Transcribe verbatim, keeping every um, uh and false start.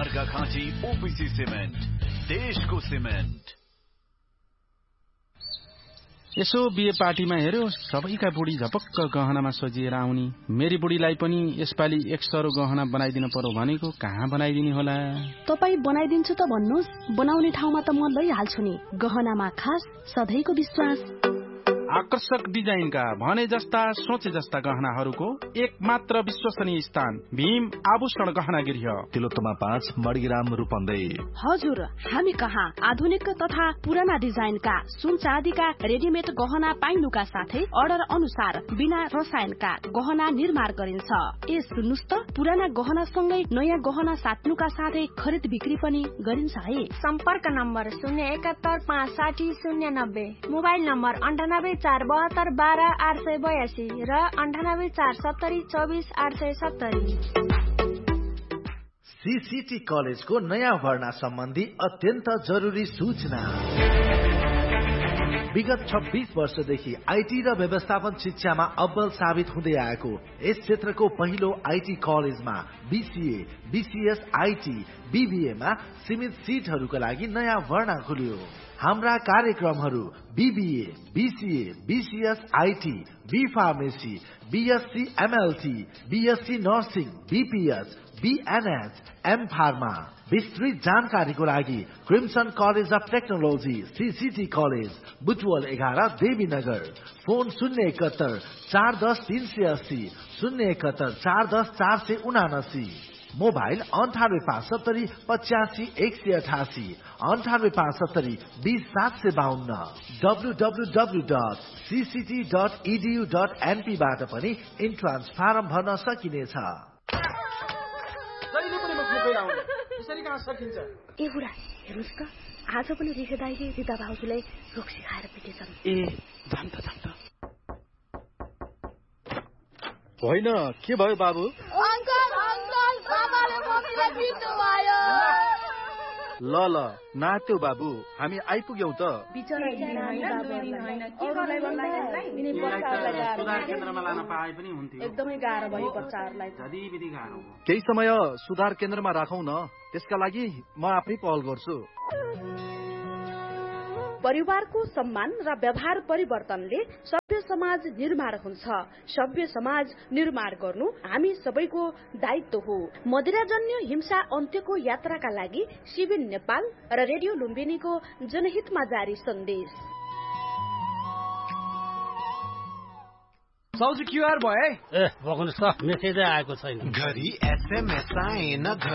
Arghakhanchi OBC cement, देशको cement. यसो बिहे पार्टीमा हेर्यो, सबैका बुढी झपक्क गहनामा सजिएर आउनी। मेरी बुढीलाई पनि यसपालि एक सरो गहना बनाइदिनु पर्यो भनेको, कहाँ बनाइदिने होला? तपाई बनाइदिन्छु त भन्नुहोस्, बनाउने ठाउँमा त म लैहाल्छु नि। गहनामा खास सधैँको विश्वास। आकर्षक डिजाइनका भने जस्ता सोचे जस्ता गहनाहरूको एक मात्र विश्वसनीय स्थान भीम आभूषण गहना गृह, तिलोत्तमा पाँच मडग्राम रूपन्देही। हजुर, हामी कहाँ आधुनिक तथा पुराना डिजाइनका सुन चाँदीका रेडिमेड गहना पाइनुका साथै अर्डर अनुसार बिना रसायनका गहना निर्माण गरिन्छ। ए सुन्नुस् त, पुराना गहना सँगै नयाँ गहना साट्नुका साथै खरिद बिक्री पनि गरिन्छ है। सम्पर्क नम्बर शून्य एकात्तर पाँच साठी शून्य नब्बे, मोबाइल नम्बर अन्ठानब्बे चार बहत्तर बाह्र आठ सय बयासी र अन्ठानब्बे चार सत्तरी चौबिस आठ सय सत्तरी। सीसीटी कलेजको नयाँ भर्ना सम्बन्धी अत्यन्त जरुरी सूचना। विगत छब्बीस वर्षदेखि आईटी र व्यवस्थापन शिक्षामा अब्बल साबित हुँदै आएको यस क्षेत्रको पहिलो आईटी कलेजमा बीसीए, बीसीएस, आईटी, बीबीएमा सीमित सिटहरूका लागि नयाँ भर्ना खुल्यो। हाम्रा कार्यक्रमहरू BBA, BCA, BCS, IT, be pharmacy, BSc MLT, BSc nursing, BPH, बीएनएच, am pharma. विस्तृत जानकारीको लागि crimson college of technology CCT college, Butwal एघार, देवीनगर। फोन शून्य एकहत्तर चार दस तीन सय अस्सी, शून्य एकहत्तर चार दस चार सय उनासी। मोबाइल अन्ठानब्बे पाँच सत्तरी पचासी एक सय अठासी, अन्ठानब्बे पाँच सत्तरी बीस सात सय बाहन्न। W W W dot CCT dot edu dot NP बाट पनि इन्ट्रान्स फारम भर्न सकिनेछ। ए बुढा, हेर्नुहोस् त, आज पनि रिखे दाइले रिता भाउजूलाई रोक्सी खाएर पिटेछन्। ए जान त जान त। होइन, के भयो बाबु? ल ल नात्यो बाबु, हामी आइपुग्यौं त। एकदमै गाह्रो भयो बच्चाहरूलाई। केही समय सुधार केन्द्रमा राखौं न, त्यसका लागि म आफै पहल गर्छु। परिवारको सम्मान र व्यवहार परिवर्तनले सभ्य समाज निर्माण हुन्छ। सभ्य समाज निर्माण गर्नु हामी सबैको दायित्व हो। मदिराजन्य हिंसा अन्त्यको यात्राका लागि सिबिन नेपाल र रेडियो लुम्बिनीको जनहितमा जारी सन्देश। साउजी क्युआर भयो है? ए बग्नुस् त, मेसेजै आएको छैन। घरि एसएमएस आएन।